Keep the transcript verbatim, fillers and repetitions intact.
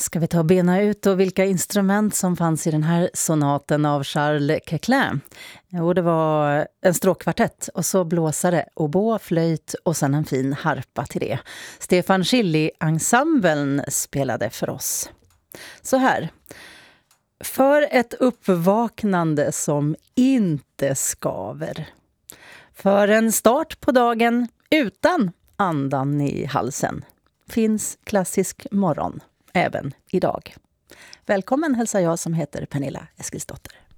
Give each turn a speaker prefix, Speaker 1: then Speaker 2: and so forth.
Speaker 1: Ska vi ta och bena ut och vilka instrument som fanns i den här sonaten av Charles Koechlin? Jo, det var en stråkkvartett och så blåsare, oboe, flöjt och sen en fin harpa till det. Stefan Schilly-ensemblen spelade för oss. Så här. För ett uppvaknande som inte skaver. För en start på dagen utan andan i halsen. Finns klassisk morgon även idag. Välkommen hälsar jag som heter Pernilla Eskilsdotter.